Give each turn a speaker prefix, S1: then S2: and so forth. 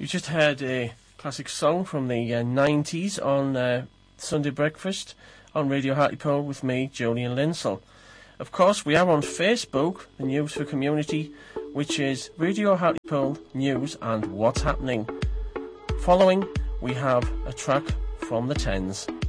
S1: You just heard a classic song from the 90s on Sunday Breakfast on Radio Hartlepool with me, Julian Linsell. Of course, we are on Facebook, the News for Community, which is Radio Hartlepool News and What's Happening. Following, we have a track from the Tens.